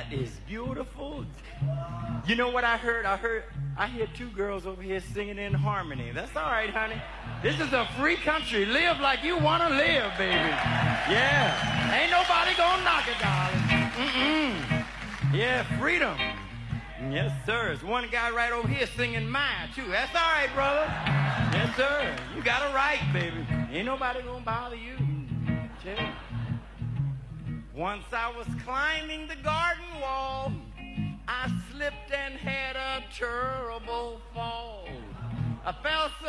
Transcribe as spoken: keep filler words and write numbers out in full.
That is beautiful. You know what I heard? I heard, I hear two girls over here singing in harmony. That's all right, honey. This is a free country. Live like you want to live, baby. Yeah. Ain't nobody gonna knock it, darling. Mm-mm. Yeah, freedom. Yes, sir. There's one guy right over here singing mine, too. That's all right, brother. Yes, sir. You got a right, baby. Ain't nobody gonna bother you. Chill. Once I was climbing the garden wall, I slipped and had a terrible fall. I fell so